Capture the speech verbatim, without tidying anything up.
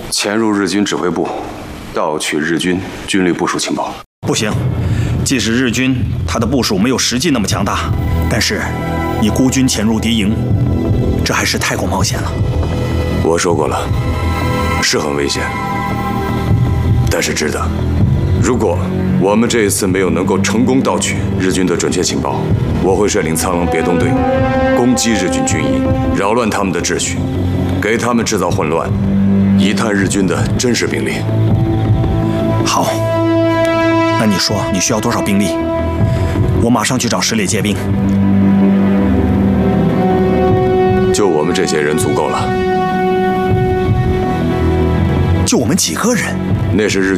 潜入日军指挥部，盗取日军军力部署情报。 不行，即使日军他的部署没有实际那么强大，但是你孤军潜入敌营，这还是太过冒险了。 我说过了，是很危险，但是值得。如果我们这一次没有能够成功盗取日军的准确情报，我会率领苍狼别动队攻击日军军营，扰乱他们的秩序，给他们制造混乱，以探日军的真实兵力。 好，那你说你需要多少兵力？我马上去找石烈借兵。 就我们这些人足够了。 就我们几个人？ 那是日